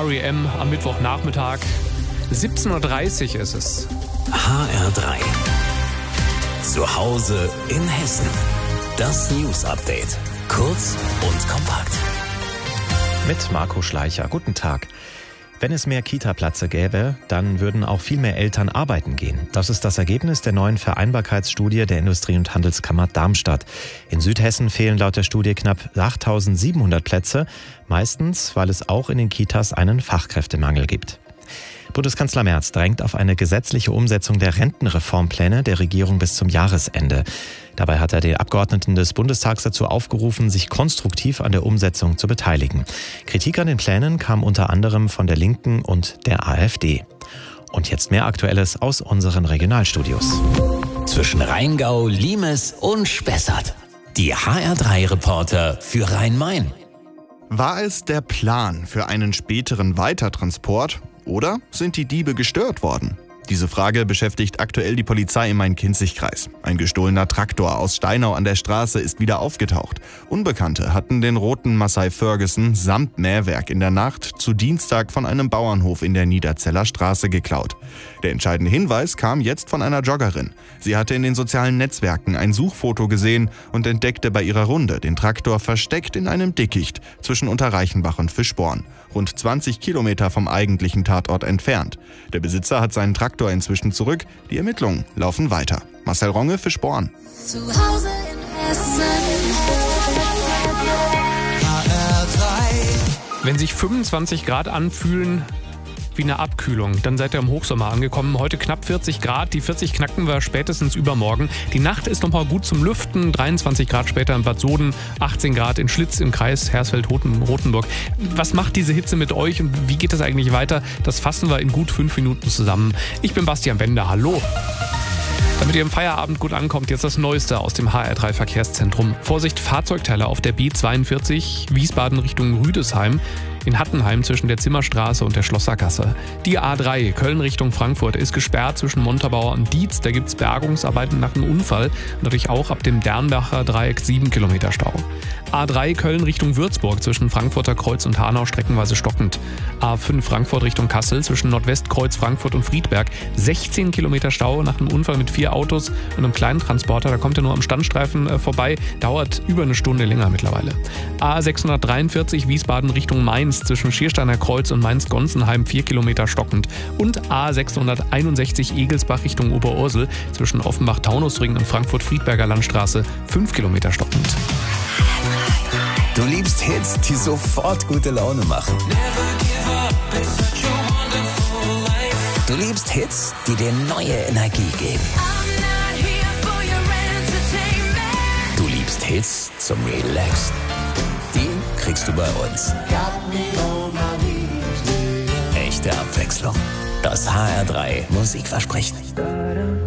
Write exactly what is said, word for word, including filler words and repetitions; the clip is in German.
R E M am Mittwochnachmittag. siebzehn Uhr dreißig ist es. H R drei. Zu Hause in Hessen. Das News Update. Kurz und kompakt. Mit Marco Schleicher. Guten Tag. Wenn es mehr Kita-Plätze gäbe, dann würden auch viel mehr Eltern arbeiten gehen. Das ist das Ergebnis der neuen Vereinbarkeitsstudie der Industrie- und Handelskammer Darmstadt. In Südhessen fehlen laut der Studie knapp achttausendsiebenhundert Plätze, meistens, weil es auch in den Kitas einen Fachkräftemangel gibt. Bundeskanzler Merz drängt auf eine gesetzliche Umsetzung der Rentenreformpläne der Regierung bis zum Jahresende. Dabei hat er die Abgeordneten des Bundestags dazu aufgerufen, sich konstruktiv an der Umsetzung zu beteiligen. Kritik an den Plänen kam unter anderem von der Linken und der AfD. Und jetzt mehr Aktuelles aus unseren Regionalstudios. Zwischen Rheingau, Limes und Spessart. Die H R drei Reporter für Rhein-Main. War es der Plan für einen späteren Weitertransport oder sind die Diebe gestört worden? Diese Frage beschäftigt aktuell die Polizei im Main-Kinzig-Kreis. Ein gestohlener Traktor aus Steinau an der Straße ist wieder aufgetaucht. Unbekannte hatten den roten Massey Ferguson samt Mähwerk in der Nacht zu Dienstag von einem Bauernhof in der Niederzeller Straße geklaut. Der entscheidende Hinweis kam jetzt von einer Joggerin. Sie hatte in den sozialen Netzwerken ein Suchfoto gesehen und entdeckte bei ihrer Runde den Traktor versteckt in einem Dickicht zwischen Unterreichenbach und Fischborn, rund zwanzig Kilometer vom eigentlichen Tatort entfernt. Der Besitzer hat seinen Traktor inzwischen zurück. Die Ermittlungen laufen weiter. Marcel Ronge, Fischborn. Zu Hause in Hessen. H R drei. Wenn sich fünfundzwanzig Grad anfühlen wie eine Abkühlung, dann seid ihr im Hochsommer angekommen. Heute knapp vierzig Grad, die vierzig knacken wir spätestens übermorgen. Die Nacht ist noch mal gut zum Lüften, dreiundzwanzig Grad später in Bad Soden, achtzehn Grad in Schlitz im Kreis Hersfeld-Rotenburg. Was macht diese Hitze mit euch und wie geht es eigentlich weiter? Das fassen wir in gut fünf Minuten zusammen. Ich bin Bastian Bender, hallo. Damit ihr im Feierabend gut ankommt, jetzt das Neueste aus dem H R drei Verkehrszentrum. Vorsicht, Fahrzeugteile auf der B zweiundvierzig, Wiesbaden Richtung Rüdesheim. In Hattenheim zwischen der Zimmerstraße und der Schlossergasse. Die A drei Köln Richtung Frankfurt ist gesperrt zwischen Montabaur und Dietz. Da gibt es Bergungsarbeiten nach einem Unfall und dadurch auch ab dem Dernbacher Dreieck sieben Kilometer Stau. A drei Köln Richtung Würzburg zwischen Frankfurter Kreuz und Hanau streckenweise stockend. A fünf Frankfurt Richtung Kassel zwischen Nordwestkreuz Frankfurt und Friedberg sechzehn Kilometer Stau nach einem Unfall mit vier Autos und einem kleinen Transporter. Da kommt er nur am Standstreifen äh, vorbei, dauert über eine Stunde länger mittlerweile. A sechshundertdreiundvierzig Wiesbaden Richtung Mainz zwischen Schiersteiner Kreuz und Mainz-Gonsenheim vier Kilometer stockend. Und A sechshunderteinundsechzig Egelsbach Richtung Oberursel zwischen Offenbach-Taunusring und Frankfurt-Friedberger Landstraße fünf Kilometer stockend. Du liebst Hits, die sofort gute Laune machen. Du liebst Hits, die dir neue Energie geben. Du liebst Hits zum Relaxen. Die kriegst du bei uns. Echte Abwechslung. Das H R drei Musikversprechen.